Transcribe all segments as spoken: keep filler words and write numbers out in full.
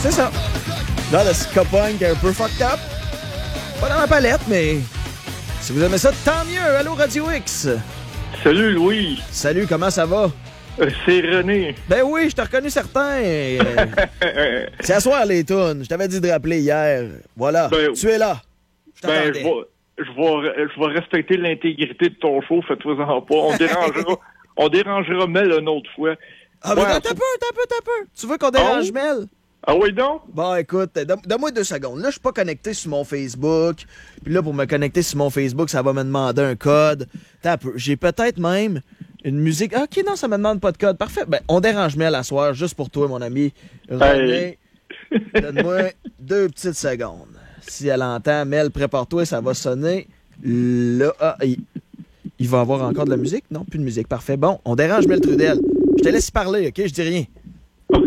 c'est ça. Là, le Scopunk est un peu fucked up. Pas dans ma palette, mais si vous aimez ça, tant mieux. Allô, Radio X. Salut, Louis. Salut, comment ça va? Euh, c'est René. Ben oui, je t'ai reconnu certain. Euh, c'est à soir, les tunes. Je t'avais dit de rappeler hier. Voilà, ben, tu es là. Je ben, je vais, je, vais, je vais respecter l'intégrité de ton show. Fais-toi-en pas. On dérangera, on dérangera Mel une autre fois. Ah, ben, ouais, t'as peu, t'as peu, t'as peu. Tu veux qu'on dérange oh? Mel? Ah oui, donc? Bon, écoute, donne-moi deux secondes. Là, je suis pas connecté sur mon Facebook. Puis là, pour me connecter sur mon Facebook, ça va me demander un code. T'as peu. J'ai peut-être même une musique. Ah, OK, non, ça me demande pas de code. Parfait. Ben, on dérange Mel à soir, juste pour toi, mon ami. René, hey. Donne-moi deux petites secondes. Si elle entend, Mel, prépare-toi, ça va sonner. Là, ah, il, il va avoir encore de la musique? Non, plus de musique. Parfait. Bon, on dérange Mel Trudel. Je te laisse parler, OK? Je dis rien. OK.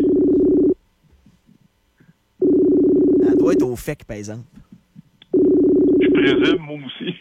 Elle doit être au F E C, par exemple. Je présume, moi aussi.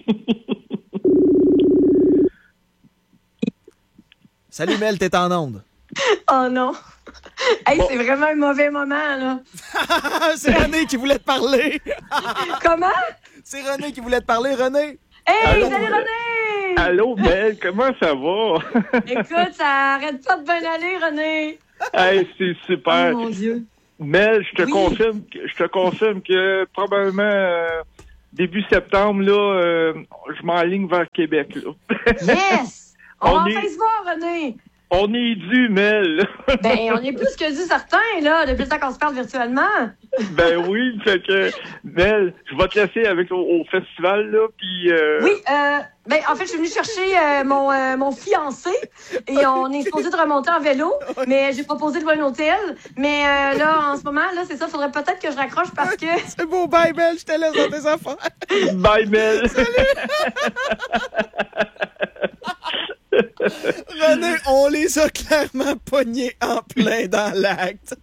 Salut Mel, t'es en onde. Oh non. Hey, bon. C'est vraiment un mauvais moment, là. C'est René qui voulait te parler. Comment? C'est René qui voulait te parler, René. Hey, allô, salut René! Allô, Mel, comment ça va? Écoute, ça arrête pas de bien aller, René. Hey, c'est super. Oh mon Dieu. Mel, je te oui. confirme, je te confirme que probablement euh, début septembre, là, euh, je m'enligne vers Québec, là. Yes! On, on va est... enfin se voir, René. On est dû, Mel. Ben, on est plus que dû certains, là, depuis le temps qu'on se parle virtuellement. Ben oui, fait que, Mel, je vais te laisser avec au, au festival, là, puis... Euh... Oui, euh, ben, en fait, je suis venue chercher euh, mon, euh, mon fiancé, et on est supposé de remonter en vélo, mais j'ai proposé de voir un hôtel, mais euh, là, en ce moment, là, c'est ça, faudrait peut-être que je raccroche parce que... C'est beau, bye, Mel, je te laisse dans tes affaires. Bye, Mel. Salut. René, on les a clairement pognés en plein dans l'acte.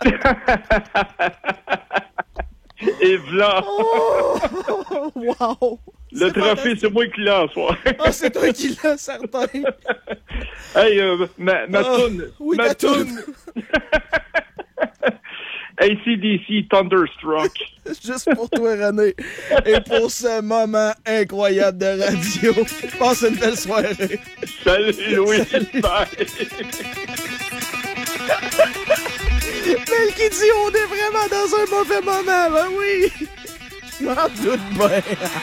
Et v'là. Oh, wow. Le trophée, c'est moi qui l'ai en soir. Ah, oh, c'est toi qui l'as, certain. Hey, euh, ma, ma oh, toune. Oui, ma toune. A C D C Thunderstruck. Juste pour toi, René. Et pour ce moment incroyable de radio. Passe une belle soirée. Salut, Louis. Salut. Bye. Mel qui dit on est vraiment dans un mauvais moment. Ben oui. Je m'en doute bien.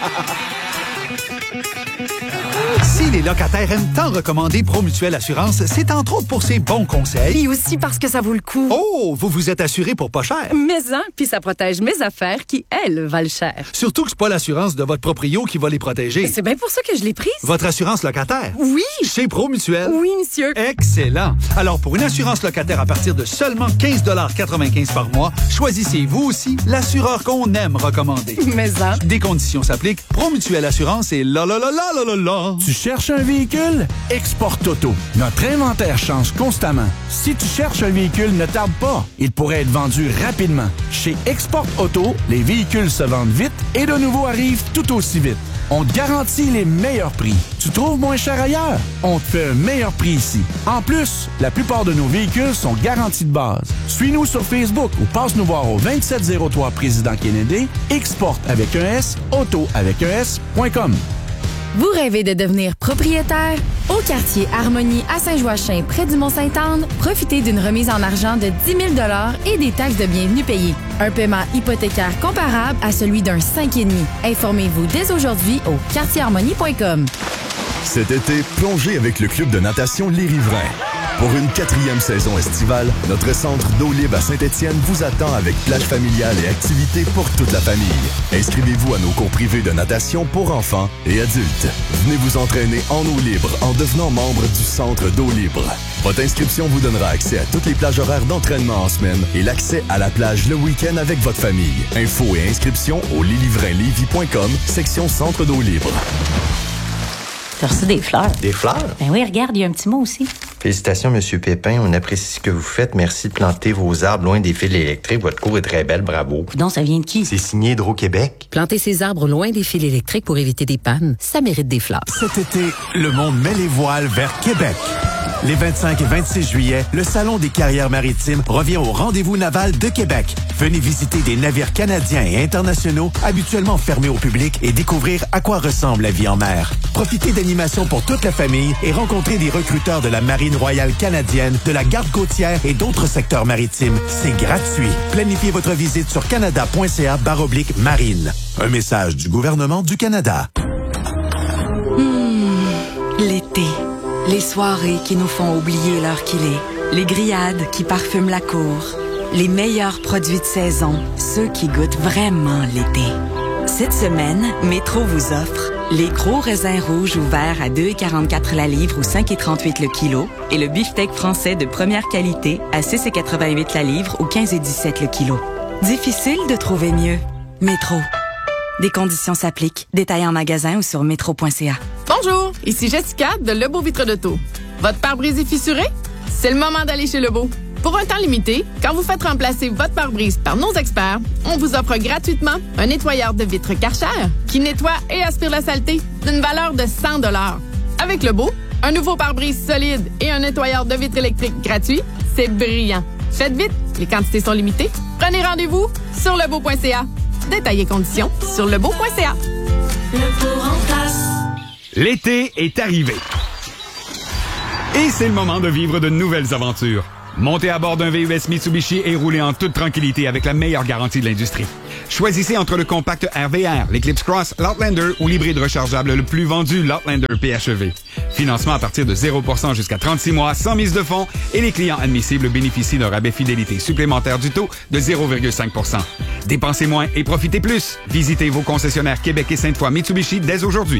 Si les locataires aiment tant recommander Promutuelle Assurance, c'est entre autres pour ses bons conseils. Et aussi parce que ça vaut le coup. Oh, vous vous êtes assuré pour pas cher. Mais hein, puis ça protège mes affaires qui, elles, valent cher. Surtout que c'est pas l'assurance de votre proprio qui va les protéger. C'est bien pour ça que je l'ai prise. Votre assurance locataire? Oui. Chez Promutuelle? Oui, monsieur. Excellent. Alors, pour une assurance locataire à partir de seulement quinze quatre-vingt-quinze par mois, choisissez vous aussi l'assureur qu'on aime recommander. Mais hein. Des conditions s'appliquent. Promutuelle Assurance et là, là, là, là, là, là, là. Tu cherches un véhicule? Export Auto. Notre inventaire change constamment. Si tu cherches un véhicule, ne tarde pas. Il pourrait être vendu rapidement. Chez Export Auto, les véhicules se vendent vite et de nouveaux arrivent tout aussi vite. On te garantit les meilleurs prix. Tu trouves moins cher ailleurs? On te fait un meilleur prix ici. En plus, la plupart de nos véhicules sont garantis de base. Suis-nous sur Facebook ou passe nous voir au vingt-sept zéro trois Président Kennedy, Export avec un S, Auto avec un S, point com. Vous rêvez de devenir propriétaire? Au quartier Harmonie à Saint-Joachim, près du Mont-Sainte-Anne, profitez d'une remise en argent de dix mille dollars et des taxes de bienvenue payées. Un paiement hypothécaire comparable à celui d'un cinq virgule cinq. Informez-vous dès aujourd'hui au quartier harmonie point com. Cet été, plongez avec le club de natation Les Riverains. Pour une quatrième saison estivale, notre centre d'eau libre à Saint-Étienne vous attend avec plage familiale et activités pour toute la famille. Inscrivez-vous à nos cours privés de natation pour enfants et adultes. Venez vous entraîner en eau libre en devenant membre du centre d'eau libre. Votre inscription vous donnera accès à toutes les plages horaires d'entraînement en semaine et l'accès à la plage le week-end avec votre famille. Infos et inscriptions au lesriverains-lévis point com, section centre d'eau libre. T'as reçu des fleurs. Des fleurs? Ben oui, regarde, il y a un petit mot aussi. Félicitations, Monsieur Pépin. On apprécie ce que vous faites. Merci de planter vos arbres loin des fils électriques. Votre cour est très belle. Bravo. Donc, ça vient de qui? C'est signé Hydro-Québec. Planter ses arbres loin des fils électriques pour éviter des pannes, ça mérite des fleurs. Cet été, le monde met les voiles vers Québec. Les vingt-cinq et vingt-six juillet, le Salon des carrières maritimes revient au Rendez-vous naval de Québec. Venez visiter des navires canadiens et internationaux habituellement fermés au public et découvrir à quoi ressemble la vie en mer. Profitez d'animations pour toute la famille et rencontrez des recruteurs de la Marine royale canadienne, de la Garde côtière et d'autres secteurs maritimes. C'est gratuit. Planifiez votre visite sur canada.ca barre oblique marine. Un message du gouvernement du Canada. Mmh, l'été. Les soirées qui nous font oublier l'heure qu'il est. Les grillades qui parfument la cour. Les meilleurs produits de saison. Ceux qui goûtent vraiment l'été. Cette semaine, Métro vous offre les gros raisins rouges ouverts à deux virgule quarante-quatre la livre ou cinq virgule trente-huit le kilo et le beefsteak français de première qualité à six virgule quatre-vingt-huit la livre ou quinze virgule dix-sept le kilo. Difficile de trouver mieux. Métro. Des conditions s'appliquent. Détails en magasin ou sur métro point c a. Bonjour, ici Jessica de Lebeau Vitre d'Auto. Votre pare-brise est fissuré? C'est le moment d'aller chez Lebeau. Pour un temps limité, quand vous faites remplacer votre pare-brise par nos experts, on vous offre gratuitement un nettoyeur de vitres Karcher qui nettoie et aspire la saleté d'une valeur de cent dollars. Avec Lebeau, un nouveau pare-brise solide et un nettoyeur de vitres électriques gratuit, c'est brillant. Faites vite, les quantités sont limitées. Prenez rendez-vous sur lebeau point c a. Détails et conditions sur lebeau point c a. Lebeau remplace. L'été est arrivé. Et c'est le moment de vivre de nouvelles aventures. Montez à bord d'un V U S Mitsubishi et roulez en toute tranquillité avec la meilleure garantie de l'industrie. Choisissez entre le compact R V R, l'Eclipse Cross, l'Outlander ou l'hybride rechargeable le plus vendu, l'Outlander P H E V. Financement à partir de zéro pour cent jusqu'à trente-six mois, sans mise de fonds, et les clients admissibles bénéficient d'un rabais fidélité supplémentaire du taux de zéro virgule cinq pour cent. Dépensez moins et profitez plus. Visitez vos concessionnaires Québec et Sainte-Foy Mitsubishi dès aujourd'hui.